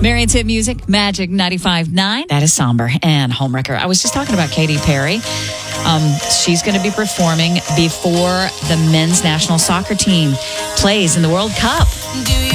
Marion's Hit Music, Magic 95.9. That is Somber and Homewrecker. I was just talking about Katy Perry. She's going to be performing before the men's national soccer team plays in the World Cup.